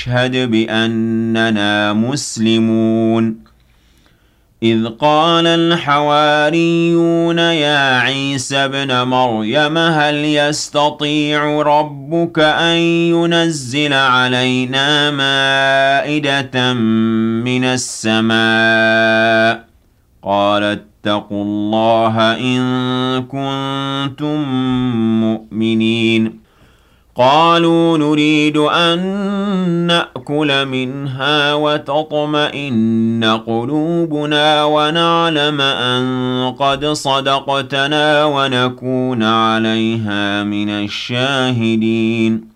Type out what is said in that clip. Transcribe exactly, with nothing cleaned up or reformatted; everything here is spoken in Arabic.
واشهد بأننا مسلمون إذ قال الحواريون يا عيسى ابن مريم هل يستطيع ربك أن ينزل علينا مائدة من السماء قال اتقوا الله إن كنتم مؤمنين قالوا نريد أن نأكل منها وتطمئن قلوبنا ونعلم أن قد صدقتنا ونكون عليها من الشاهدين